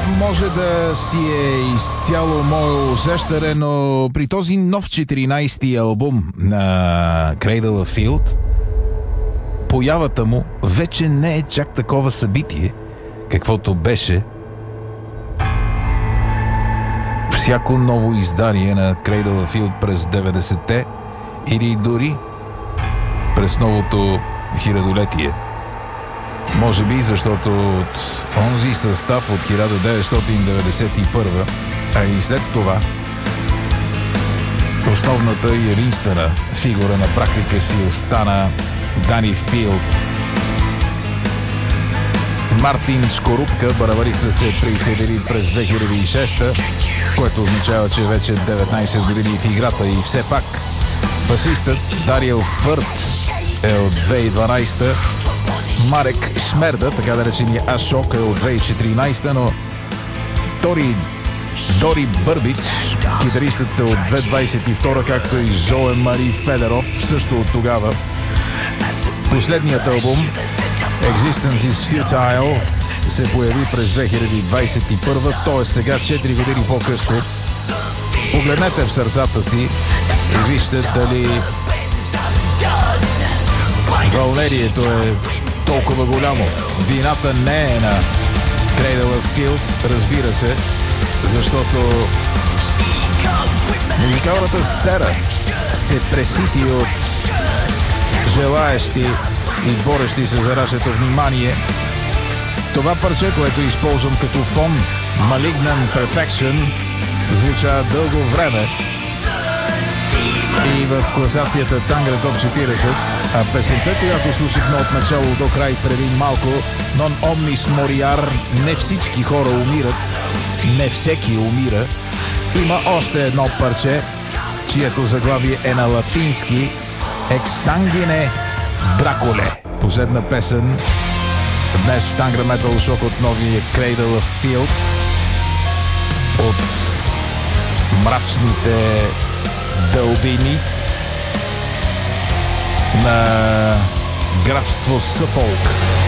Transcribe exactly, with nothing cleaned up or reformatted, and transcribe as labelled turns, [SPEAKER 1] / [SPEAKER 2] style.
[SPEAKER 1] може да си е изцяло мое усещане, но при този нов четиринайсети албум на Cradle of Field, появата му вече не е чак такова събитие, каквото беше всяко ново издание на Cradle of Field през деветдесетте или дори през новото хилядолетие. Може би защото от онзи състав от хиляда деветстотин деветдесет и първа, а и след това основната и единствена фигура на практика си остана Дани Филд. Мартин Шкорупка, барабанистът, се присъедини през две хиляди и шеста, което означава, че вече деветнайсет години в играта, и все пак басистът Дариел Фърт е от две хиляди и дванайсета, Марек Шмерда, така да речения Ашок, е от две хиляди и четиринайсета, но Тори Дори Бърбич, китаристът, е от две хиляди двайсет и втора, както и Зоe Мари Федеров, също от тогава. Последният албум Existence is Futile се появи през две хиляди двайсет и първа, т.е. сега четири години по-късно. Погледнете в сърцата си и вижте дали вълнението е толкова голямо. Вината не е на Cradle of Field, разбира се, защото музикалната сцена се пресити от желаещи и борещи се за нашето внимание. Това парче, което използвам като фон, Malignant Perfection, звуча дълго време и в класацията Tangra Top четирийсет, а песента, която слушахме от начало до край преди малко, Non Omnis Moriar, не всички хора умират, не всеки умира, има още едно парче, чието заглавие е на латински Ex Sanguine Draculae. Последна песен днес в Tangra Metal Shock от новия Cradle of Field, от мрачните дълбини на графство Съфолк.